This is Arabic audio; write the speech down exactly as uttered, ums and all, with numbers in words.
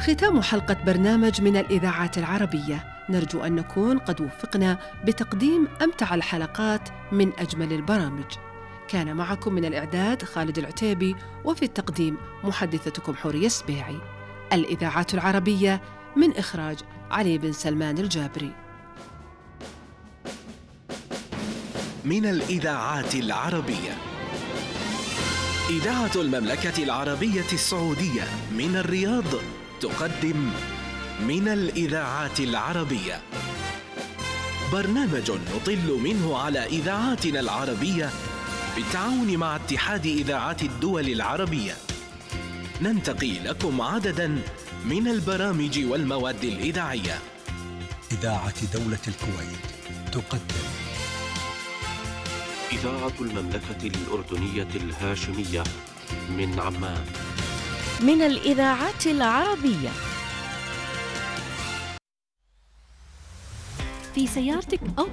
ختام حلقة برنامج من الإذاعات العربية، نرجو أن نكون قد وفقنا بتقديم أمتع الحلقات من أجمل البرامج. كان معكم من الإعداد خالد العتيبي، وفي التقديم محدثتكم حورية السبيعي. الإذاعات العربية من إخراج علي بن سلمان الجابري. من الإذاعات العربية، إذاعة المملكة العربية السعودية من الرياض تقدم من الإذاعات العربية، برنامج نطل منه على إذاعاتنا العربية بالتعاون مع اتحاد إذاعات الدول العربية. ننتقي لكم عدداً من البرامج والمواد الإذاعية. إذاعة دولة الكويت تقدم إذاعة المملكة الأردنية الهاشمية من عمان. من الإذاعات العربية. في سيارتك أو